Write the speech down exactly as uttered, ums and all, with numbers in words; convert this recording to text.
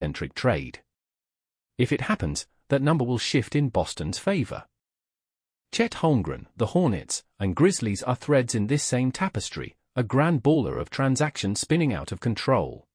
eccentric trade. If it happens, that number will shift in Boston's favor. Chet Holmgren, the Hornets, and Grizzlies are threads in this same tapestry, a grand baller of transactions spinning out of control.